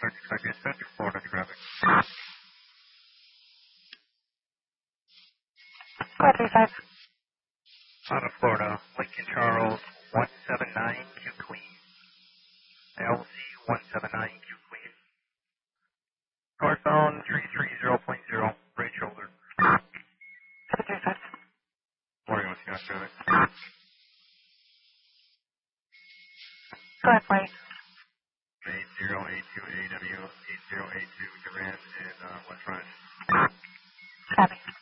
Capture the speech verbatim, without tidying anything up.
thirty-five dispatch, Florida traffic. four three five. Out of Florida, Lincoln Charles, one seven nine Q Queen. L C one seven nine Q Queen. Northbound three three zero point zero, right shoulder. seven three five. Morning, Wisconsin traffic. Go ahead, please. eight zero eight two A W, eight zero eight two Durand, and uh, West Front. Copy.